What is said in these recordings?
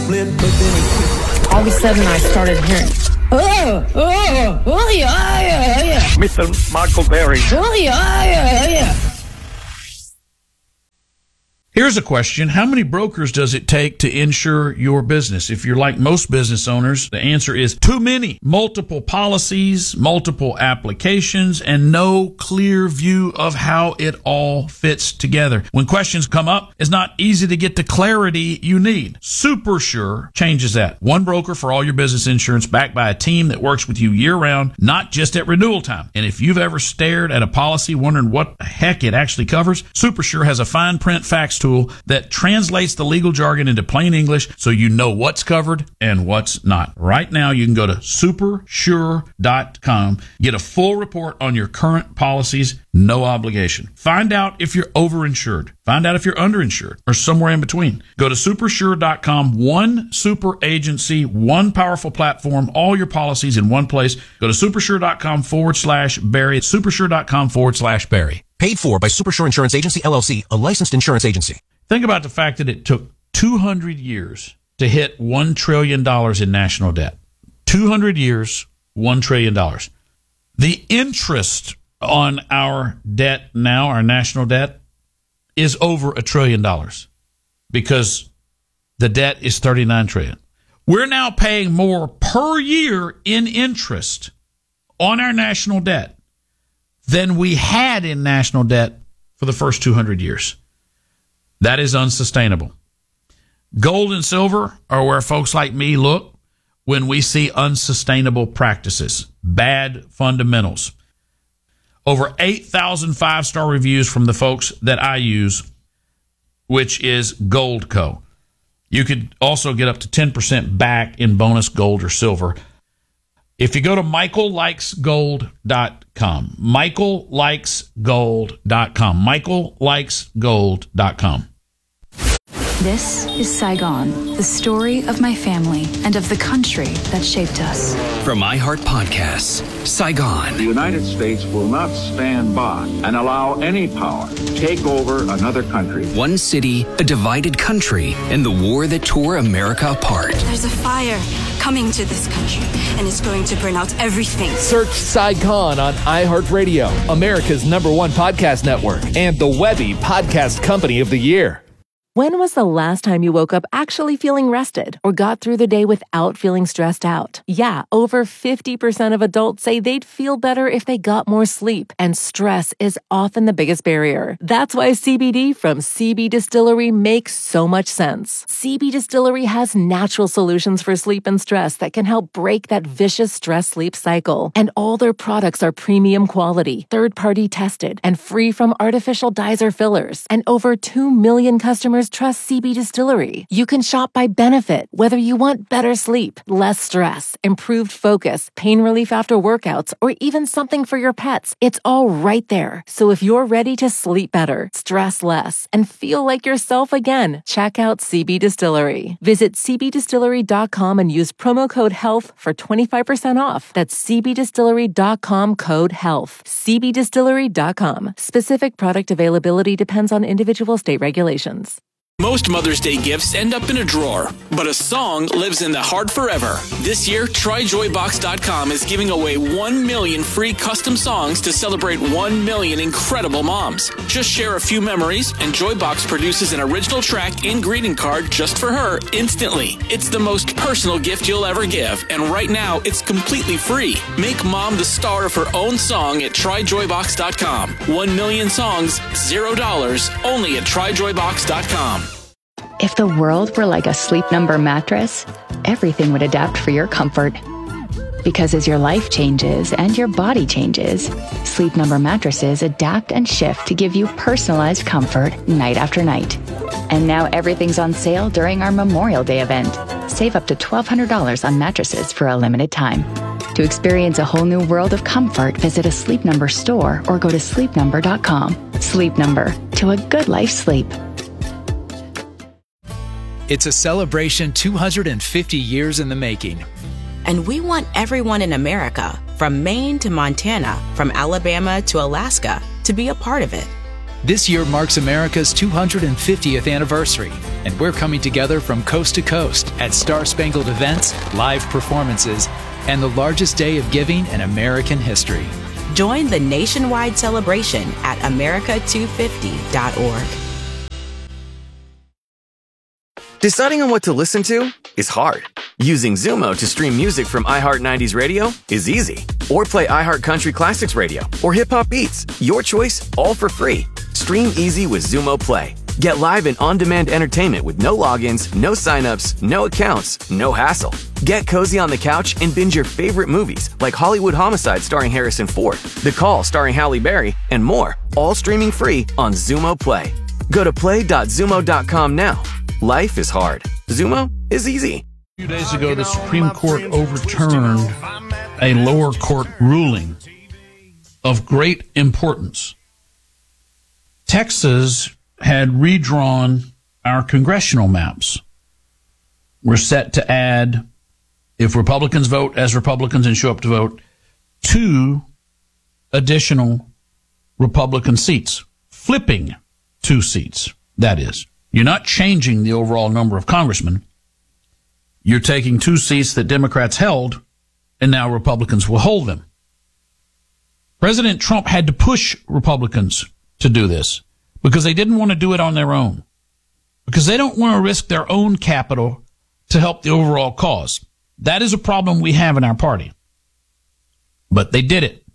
All of a sudden, I started hearing, Mr. Michael Berry. Here's a question. How many brokers does it take to insure your business? If you're like most business owners, the answer is too many. Multiple policies, multiple applications, and no clear view of how it all fits together. When questions come up, it's not easy to get the clarity you need. SuperSure changes that. One broker for all your business insurance, backed by a team that works with you year-round, not just at renewal time. And if you've ever stared at a policy wondering what the heck it actually covers, SuperSure has a fine print facts tool that translates the legal jargon into plain English so you know what's covered and what's not. Right now, you can go to supersure.com, get a full report on your current policies, no obligation. Find out if you're overinsured. Find out if you're underinsured or somewhere in between. Go to supersure.com, one super agency, one powerful platform, all your policies in one place. Go to supersure.com/Barry. Supersure.com/Barry. Paid for by Supersure Insurance Agency, LLC, a licensed insurance agency. Think about the fact that it took 200 years to hit $1 trillion in national debt. 200 years, $1 trillion. The interest on our debt now, our national debt, is over $1 trillion because the debt is $39 trillion. We're now paying more per year in interest on our national debt than we had in national debt for the first 200 years. That is unsustainable. Gold and silver are where folks like me look when we see unsustainable practices, bad fundamentals. Over 8,000 five-star reviews from the folks that I use, which is Goldco. You could also get up to 10% back in bonus gold or silver if you go to michaellikesgold.com. michaellikesgold.com. michaellikesgold.com. This is Saigon, the story of my family and of the country that shaped us. From iHeart Podcasts, Saigon. The United States will not stand by and allow any power to take over another country. One city, a divided country, and the war that tore America apart. There's a fire coming to this country, and it's going to burn out everything. Search Saigon on iHeartRadio, America's #1 podcast network, and the Webby Podcast Company of the Year. When was the last time you woke up actually feeling rested or got through the day without feeling stressed out? Yeah, over 50% of adults say they'd feel better if they got more sleep, and stress is often the biggest barrier. That's why CBD from CB Distillery makes so much sense. CB Distillery has natural solutions for sleep and stress that can help break that vicious stress-sleep cycle. And all their products are premium quality, third-party tested, and free from artificial dyes or fillers. And over 2 million customers trust CB Distillery. You can shop by benefit, whether you want better sleep, less stress, improved focus, pain relief after workouts, or even something for your pets. It's all right there. So if you're ready to sleep better, stress less, and feel like yourself again, check out CB Distillery. Visit cbdistillery.com and use promo code HEALTH for 25% off. That's cbdistillery.com, code HEALTH. cbdistillery.com. Specific product availability depends on individual state regulations. Most Mother's Day gifts end up in a drawer, but a song lives in the heart forever. This year, TryJoyBox.com is giving away 1 million free custom songs to celebrate 1 million incredible moms. Just share a few memories, and Joybox produces an original track and greeting card just for her instantly. It's the most personal gift you'll ever give, and right now, it's completely free. Make mom the star of her own song at TryJoyBox.com. 1 million songs, $0, only at TryJoyBox.com. If the world were like a Sleep Number mattress, everything would adapt for your comfort. Because as your life changes and your body changes, Sleep Number mattresses adapt and shift to give you personalized comfort night after night. And now everything's on sale during our Memorial Day event. Save up to $1,200 on mattresses for a limited time. To experience a whole new world of comfort, visit a Sleep Number store or go to sleepnumber.com. Sleep Number, to a good life sleep. It's a celebration 250 years in the making. And we want everyone in America, from Maine to Montana, from Alabama to Alaska, to be a part of it. This year marks America's 250th anniversary, and we're coming together from coast to coast at Star-Spangled events, live performances, and the largest day of giving in American history. Join the nationwide celebration at America250.org. Deciding on what to listen to is hard. Using Zumo to stream music from iHeart 90s Radio is easy. Or play iHeart Country Classics Radio or Hip Hop Beats. Your choice, all for free. Stream easy with Zumo Play. Get live and on-demand entertainment with no logins, no signups, no accounts, no hassle. Get cozy on the couch and binge your favorite movies like Hollywood Homicide starring Harrison Ford, The Call starring Halle Berry, and more, all streaming free on Zumo Play. Go to play.zumo.com now. Life is hard. Zumo is easy. A few days ago, the Supreme Court overturned a lower court ruling of great importance. Texas had redrawn our congressional maps. We're set to add, if Republicans vote as Republicans and show up to vote, 2 additional Republican seats, flipping 2 seats, that is. You're not changing the overall number of congressmen. You're taking 2 seats that Democrats held, and now Republicans will hold them. President Trump had to push Republicans to do this because they didn't want to do it on their own, because they don't want to risk their own capital to help the overall cause. That is a problem we have in our party. But they did it.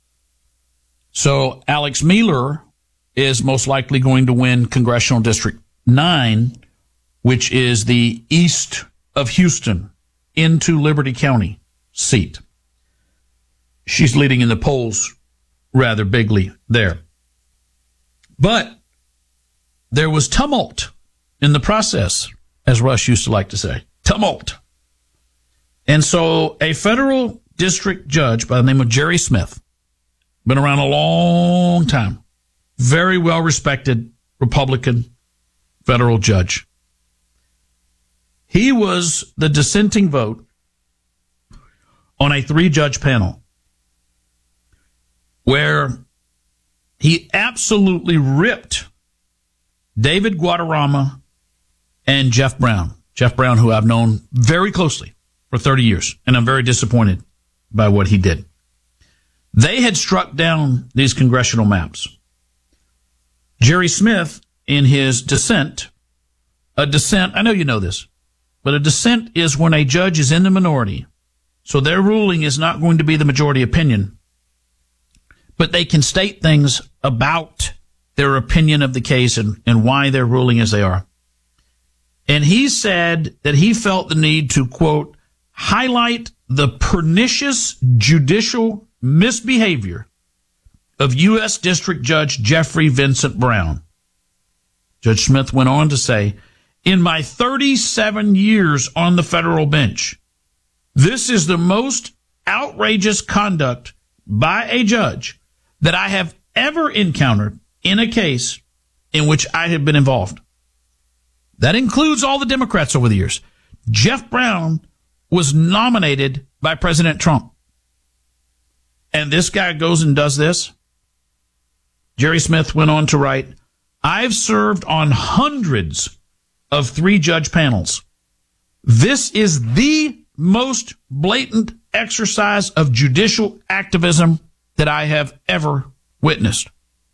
So Alex Miller is most likely going to win Congressional District 9, which is the east of Houston into Liberty County seat. She's leading in the polls rather bigly there. But there was tumult in the process, as Rush used to like to say. Tumult. And so a federal district judge by the name of Jerry Smith, been around a long time, very well respected Republican federal judge. He was the dissenting vote on a 3-judge panel where he absolutely ripped David Guadarrama and Jeff Brown. Jeff Brown, who I've known very closely for 30 years, and I'm very disappointed by what he did. They had struck down these congressional maps. Jerry Smith, in his dissent, a dissent, I know you know this, but a dissent is when a judge is in the minority, so their ruling is not going to be the majority opinion, but they can state things about their opinion of the case and why they're ruling as they are. And he said that he felt the need to, quote, highlight the pernicious judicial misbehavior of U.S. District Judge Jeffrey Vincent Brown. Judge Smith went on to say, in my 37 years on the federal bench, this is the most outrageous conduct by a judge that I have ever encountered in a case in which I have been involved. That includes all the Democrats over the years. Jeff Brown was nominated by President Trump. And this guy goes and does this. Jerry Smith went on to write, I've served on hundreds of 3-judge panels. This is the most blatant exercise of judicial activism that I have ever witnessed.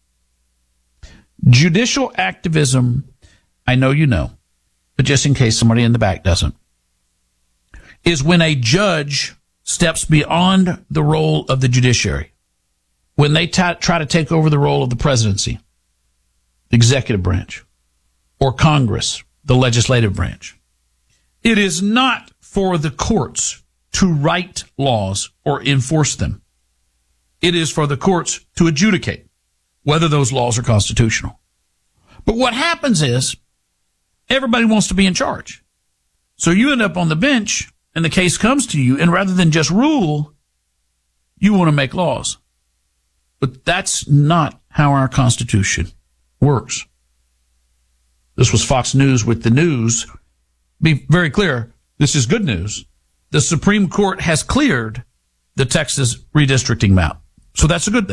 Judicial activism, I know you know, but just in case somebody in the back doesn't, is when a judge steps beyond the role of the judiciary, when they try to take over the role of the presidency, the executive branch, or Congress, the legislative branch. It is not for the courts to write laws or enforce them. It is for the courts to adjudicate whether those laws are constitutional. But what happens is everybody wants to be in charge. So you end up on the bench and the case comes to you, and rather than just rule, you want to make laws. But that's not how our Constitution works. This was Fox News with the news. Be very clear, this is good news. The Supreme Court has cleared the Texas redistricting map. So that's a good thing.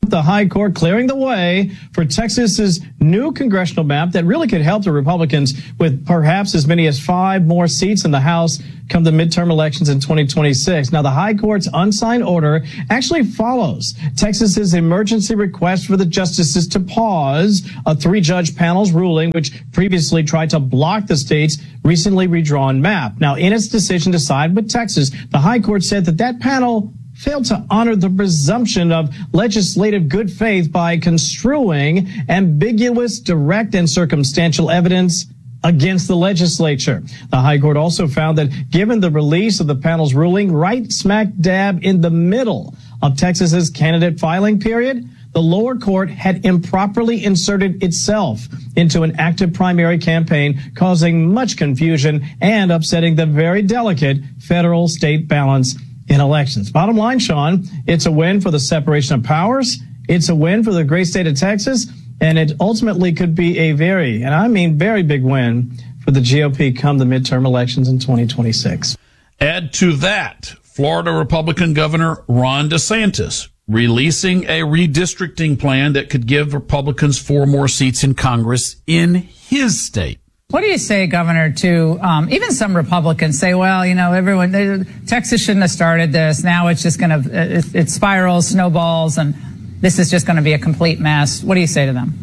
The High Court clearing the way for Texas's new congressional map that really could help the Republicans with perhaps as many as 5 more seats in the House come the midterm elections in 2026. Now, the High Court's unsigned order actually follows Texas's emergency request for the justices to pause a 3-judge panel's ruling, which previously tried to block the state's recently redrawn map. Now, in its decision to side with Texas, the High Court said that panel failed to honor the presumption of legislative good faith by construing ambiguous, direct, and circumstantial evidence against the legislature. The High Court also found that given the release of the panel's ruling right smack dab in the middle of Texas's candidate filing period, the lower court had improperly inserted itself into an active primary campaign, causing much confusion and upsetting the very delicate federal-state balance in elections. Bottom line, Sean, it's a win for the separation of powers. It's a win for the great state of Texas. And it ultimately could be a very, and I mean very big win for the GOP come the midterm elections in 2026. Add to that, Florida Republican Governor Ron DeSantis releasing a redistricting plan that could give Republicans 4 more seats in Congress in his state. What do you say, Governor, to even some Republicans say, well, Texas shouldn't have started this. Now it's just going to, it spirals, snowballs, and this is just going to be a complete mess. What do you say to them?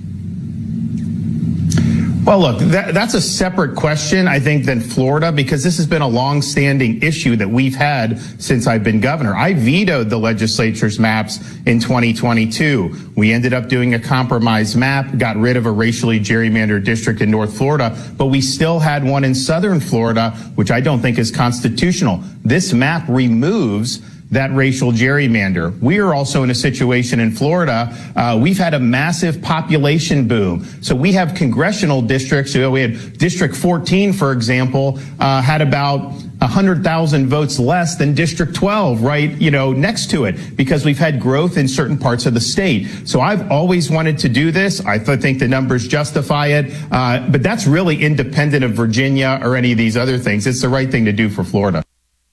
Well, look, that's a separate question, I think, than Florida, because this has been a long-standing issue that we've had since I've been governor. I vetoed the legislature's maps in 2022. We ended up doing a compromise map, got rid of a racially gerrymandered district in North Florida, but we still had one in Southern Florida, which I don't think is constitutional. This map removes that racial gerrymander. We are also in a situation in Florida. We've had a massive population boom. So we have congressional districts. We had District 14, for example, had about 100,000 votes less than District 12, right, next to it, because we've had growth in certain parts of the state. So I've always wanted to do this. I think the numbers justify it. But that's really independent of Virginia or any of these other things. It's the right thing to do for Florida.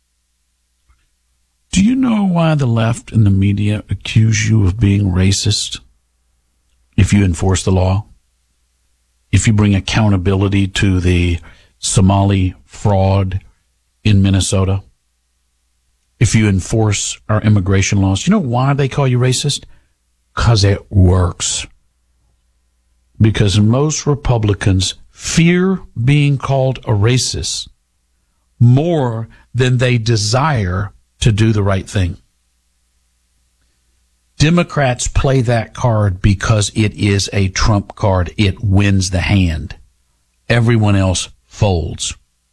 Do you know why the left and the media accuse you of being racist if you enforce the law? If you bring accountability to the Somali fraud in Minnesota? If you enforce our immigration laws? You know why they call you racist? Because it works. Because most Republicans fear being called a racist more than they desire to do the right thing. Democrats play that card because it is a trump card. It wins the hand. Everyone else folds.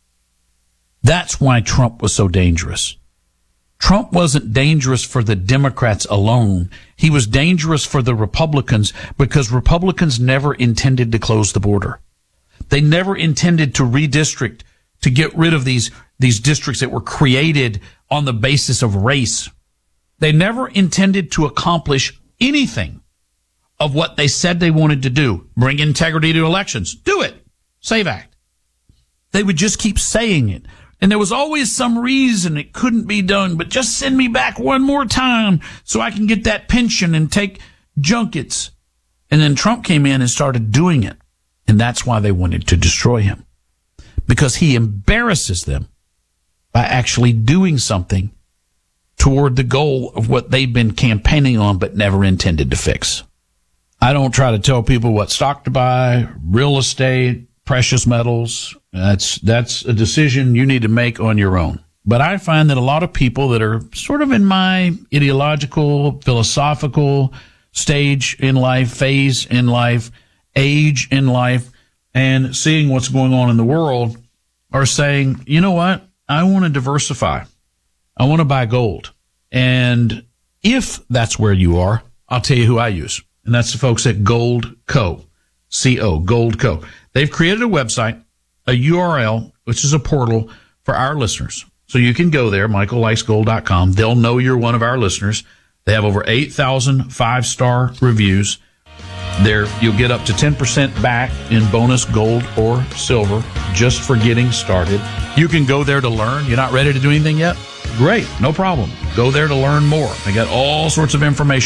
That's why Trump was so dangerous. Trump wasn't dangerous for the Democrats alone. He was dangerous for the Republicans because Republicans never intended to close the border. They never intended to redistrict, to get rid of these districts that were created on the basis of race. They never intended to accomplish anything of what they said they wanted to do. Bring integrity to elections. Do it. SAVE Act. They would just keep saying it. And there was always some reason it couldn't be done, but just send me back one more time so I can get that pension and take junkets. And then Trump came in and started doing it. And that's why they wanted to destroy him. Because he embarrasses them by actually doing something toward the goal of what they've been campaigning on but never intended to fix. I don't try to tell people what stock to buy, real estate, precious metals. That's a decision you need to make on your own. But I find that a lot of people that are sort of in my ideological, philosophical stage in life, phase in life, age in life, and seeing what's going on in the world are saying, you know what? I want to diversify. I want to buy gold. And if that's where you are, I'll tell you who I use. And that's the folks at Gold Co. C-O, Gold Co. They've created a website, a URL, which is a portal for our listeners. So you can go there, michaellikesgold.com. They'll know you're one of our listeners. They have over 8,000 5-star reviews. There, you'll get up to 10% back in bonus gold or silver just for getting started. You can go there to learn. You're not ready to do anything yet? Great, no problem. Go there to learn more. They got all sorts of information.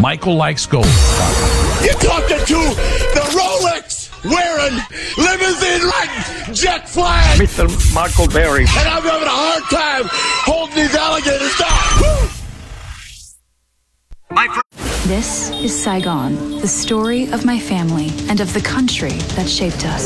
Michael likes gold. You're talking to the Rolex wearing, limousine riding, jet flying Mr. Michael Berry. And I'm having a hard time holding these alligators down. This is Saigon, the story of my family and of the country that shaped us.